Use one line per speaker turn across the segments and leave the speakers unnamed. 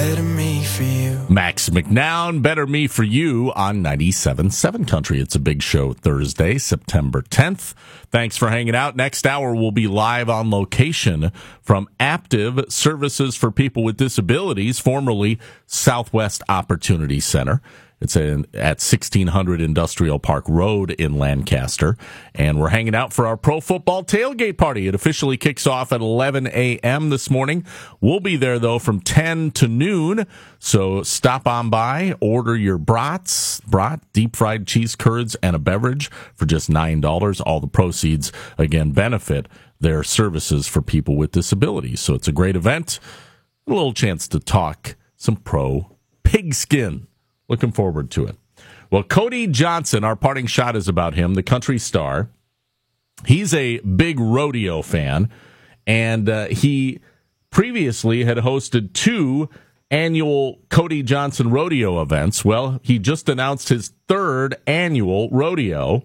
Better Me For You.
Max McNown, Better Me For You on 97.7 Country. It's a big show Thursday, September 10th. Thanks for hanging out. Next hour, we'll be live on location from Aptive Services for People with Disabilities, formerly Southwest Opportunity Center. It's at 1600 Industrial Park Road in Lancaster. And we're hanging out for our pro football tailgate party. It officially kicks off at 11 a.m. this morning. We'll be there, though, from 10 to noon. So stop on by, order your brat, deep-fried cheese curds, and a beverage for just $9. All the proceeds, again, benefit their services for people with disabilities. So it's a great event. A little chance to talk some pro pigskin. Looking forward to it. Well, Cody Johnson, our parting shot is about him, the country star. He's a big rodeo fan, and he previously had hosted 2 annual Cody Johnson rodeo events. Well, he just announced his 3rd annual rodeo.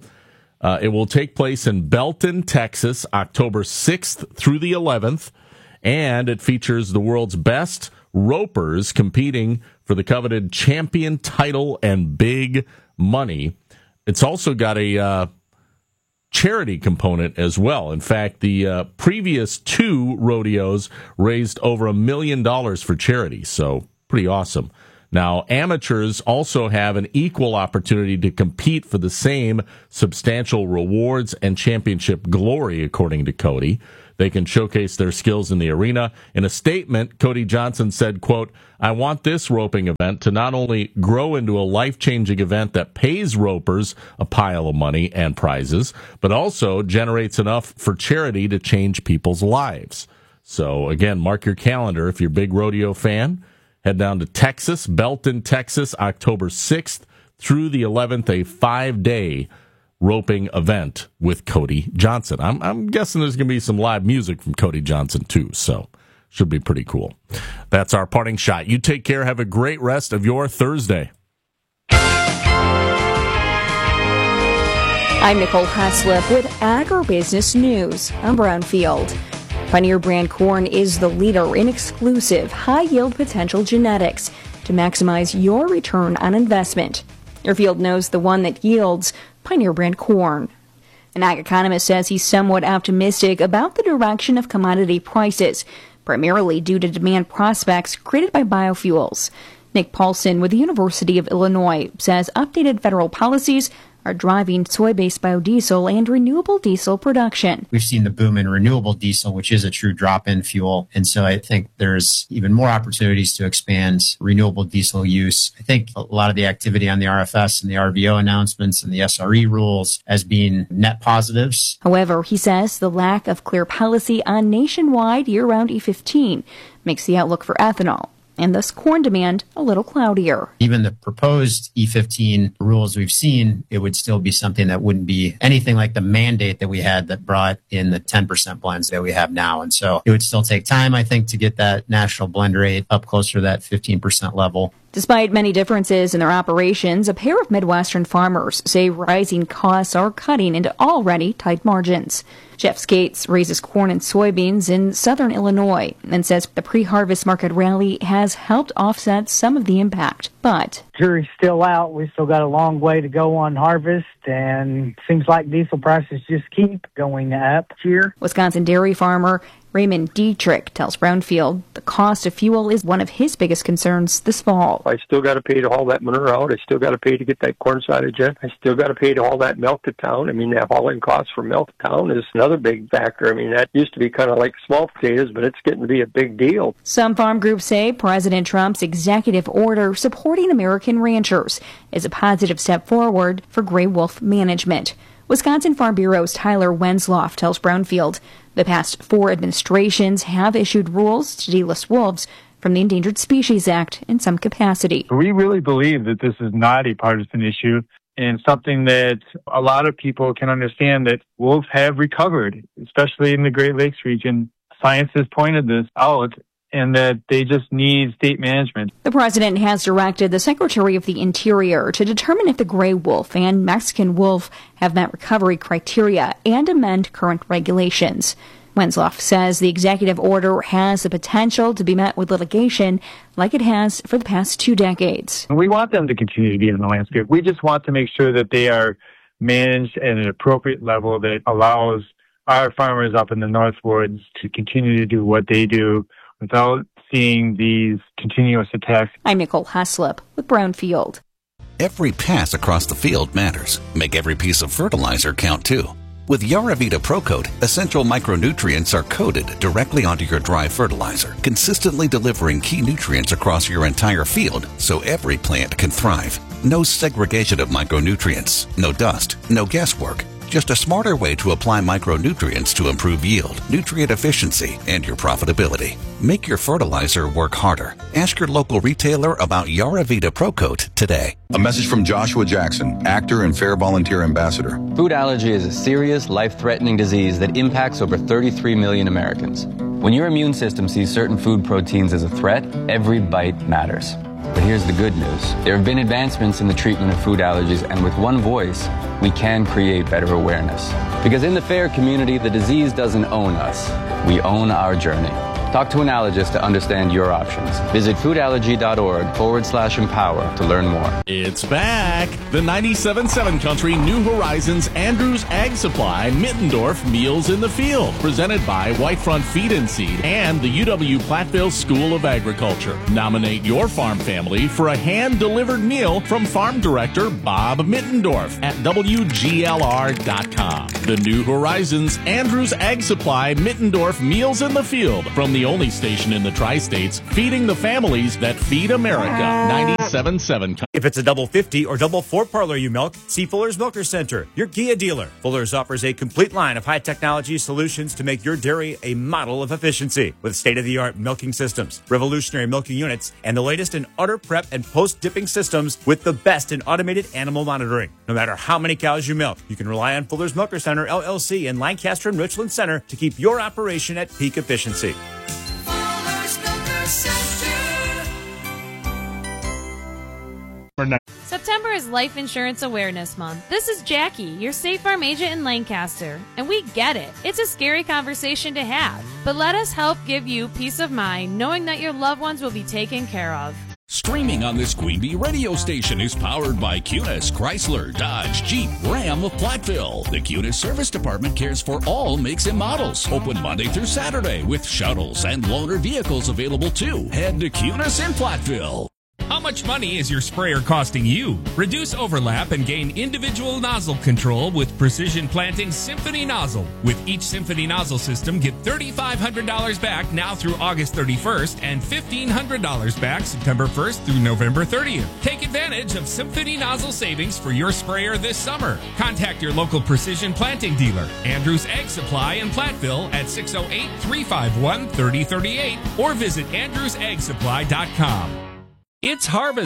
It will take place in Belton, Texas, October 6th through the 11th, and it features the world's best ropers competing for the coveted champion title and big money. It's also got a charity component as well. In fact, the previous 2 rodeos raised over $1 million for charity, so pretty awesome. Now, amateurs also have an equal opportunity to compete for the same substantial rewards and championship glory, according to Cody. They can showcase their skills in the arena. In a statement, Cody Johnson said, quote, "I want this roping event to not only grow into a life-changing event that pays ropers a pile of money and prizes, but also generates enough for charity to change people's lives." So, again, mark your calendar if you're a big rodeo fan. Head down to Texas, Belton, Texas, October 6th through the 11th, a 5-day roping event with Cody Johnson. I'm guessing there's going to be some live music from Cody Johnson, too, so should be pretty cool. That's our parting shot. You take care. Have a great rest of your Thursday.
I'm Nicole Haslip with Agribusiness News. I'm Brownfield. Pioneer brand corn is the leader in exclusive, high-yield potential genetics to maximize your return on investment. Your field knows the one that yields Pioneer brand corn. An ag economist says he's somewhat optimistic about the direction of commodity prices, primarily due to demand prospects created by biofuels. Nick Paulson with the University of Illinois says updated federal policies are driving soy-based biodiesel and renewable diesel production.
We've seen the boom in renewable diesel, which is a true drop-in fuel. And so I think there's even more opportunities to expand renewable diesel use. I think a lot of the activity on the RFS and the RVO announcements and the SRE rules as being net positives.
However, he says the lack of clear policy on nationwide year-round E15 makes the outlook for ethanol and thus corn demand a little cloudier.
Even the proposed E15 rules we've seen, it would still be something that wouldn't be anything like the mandate that we had that brought in the 10% blends that we have now. And so it would still take time, I think, to get that national blend rate up closer to that 15% level.
Despite many differences in their operations, a pair of Midwestern farmers say rising costs are cutting into already tight margins. Jeff Skates raises corn and soybeans in southern Illinois and says the pre-harvest market rally has helped offset some of the impact. But
jury's still out. We still got a long way to go on harvest, and seems like diesel prices just keep going up here.
Wisconsin dairy farmer Raymond Dietrich tells Brownfield the cost of fuel is one of his biggest concerns this fall.
I still got to pay to haul that manure out. I still got to pay to get that corn silage in. I still got to pay to haul that milk to town. I mean, that hauling cost for milk to town is another big factor. I mean, that used to be kind of like small potatoes, but it's getting to be a big deal.
Some farm groups say President Trump's executive order supporting American ranchers is a positive step forward for gray wolf management. Wisconsin Farm Bureau's Tyler Wensloff tells Brownfield the past 4 administrations have issued rules to delist wolves from the Endangered Species Act in some capacity.
We really believe that this is not a partisan issue and something that a lot of people can understand, that wolves have recovered, especially in the Great Lakes region. Science has pointed this out, and that they just need state management.
The president has directed the Secretary of the Interior to determine if the gray wolf and Mexican wolf have met recovery criteria and amend current regulations. Wenzloff says the executive order has the potential to be met with litigation like it has for the past 2 decades.
We want them to continue to be in the landscape. We just want to make sure that they are managed at an appropriate level that allows our farmers up in the Northwoods to continue to do what they do without seeing these continuous attacks.
I'm Nicole Heslop with Brownfield.
Every pass across the field matters. Make every piece of fertilizer count too. With Yaravita Pro Coat, essential micronutrients are coated directly onto your dry fertilizer, consistently delivering key nutrients across your entire field so every plant can thrive. No segregation of micronutrients, no dust, no guesswork. Just a smarter way to apply micronutrients to improve yield, nutrient efficiency, and your profitability. Make your fertilizer work harder. Ask your local retailer about Yaravita Pro Coat today.
A message from Joshua Jackson, actor and Fair Volunteer Ambassador.
Food allergy is a serious, life-threatening disease that impacts over 33 million Americans. When your immune system sees certain food proteins as a threat, every bite matters. But here's the good news. There have been advancements in the treatment of food allergies, and with one voice, we can create better awareness. Because in the FAIR community, the disease doesn't own us. We own our journey. Talk to an allergist to understand your options. Visit foodallergy.org/empower to learn more.
It's back. The 97.7 Country New Horizons Andrews Ag Supply Mittendorf Meals in the Field. Presented by Whitefront Feed and Seed and the UW-Platteville School of Agriculture. Nominate your farm family for a hand-delivered meal from Farm Director Bob Mittendorf at WGLR.com. The New Horizons Andrews Ag Supply Mittendorf Meals in the Field from the only station in the Tri-States feeding the families that feed America. 97.7.
If it's a double 50 or double 4 parlor you milk, see Fuller's Milker Center, your Kia dealer. Fuller's offers a complete line of high technology solutions to make your dairy a model of efficiency with state-of-the-art milking systems, revolutionary milking units, and the latest in udder prep and post-dipping systems with the best in automated animal monitoring. No matter how many cows you milk, you can rely on Fuller's Milker Center, LLC in Lancaster and Richland Center to keep your operation at peak efficiency.
September is Life Insurance Awareness Month. This is Jackie, your State Farm agent in Lancaster, and we get it. It's a scary conversation to have, but let us help give you peace of mind knowing that your loved ones will be taken care of.
Streaming on this Queen Bee radio station is powered by Cunis, Chrysler, Dodge, Jeep, Ram of Platteville. The Cunis Service Department cares for all makes and models. Open Monday through Saturday with shuttles and loaner vehicles available too. Head to Cunis in Platteville.
How much money is your sprayer costing you? Reduce overlap and gain individual nozzle control with Precision Planting's Symphony Nozzle. With each Symphony Nozzle system, get $3,500 back now through August 31st and $1,500 back September 1st through November 30th. Take advantage of Symphony Nozzle savings for your sprayer this summer. Contact your local Precision Planting dealer, Andrews Ag Supply in Platteville at 608-351-3038 or visit andrewsagsupply.com. It's harvest